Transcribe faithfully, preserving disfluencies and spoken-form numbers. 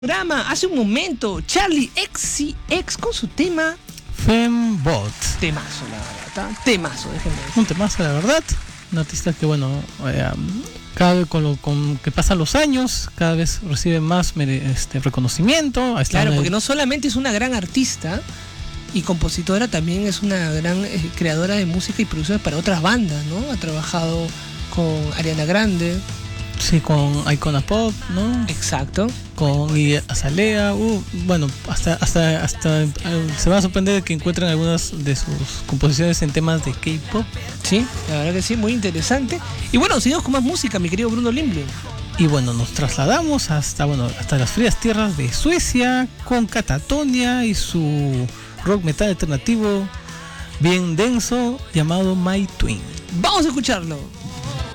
Programa hace un momento, Charlie X C X con su tema Fembot. Temazo, la verdad, ¿tá? Temazo, déjenme decir. Un temazo, la verdad. Un artista que, bueno, eh, cada vez con lo con que pasan los años, cada vez recibe más este, reconocimiento. Claro, porque el... no solamente es una gran artista y compositora, también es una gran eh, creadora de música y producciones para otras bandas, ¿no? Ha trabajado con Ariana Grande. Sí, con Icona Pop, ¿no? Exacto. Con Azalea, uh, bueno, hasta hasta hasta uh, se van a sorprender que encuentren algunas de sus composiciones en temas de K-pop. Sí, la verdad que sí, muy interesante. Y bueno, seguimos con más música, mi querido Bruno Limblin. Y bueno, nos trasladamos hasta bueno hasta las frías tierras de Suecia con Katatonia y su rock metal alternativo bien denso llamado My Twin. Vamos a escucharlo.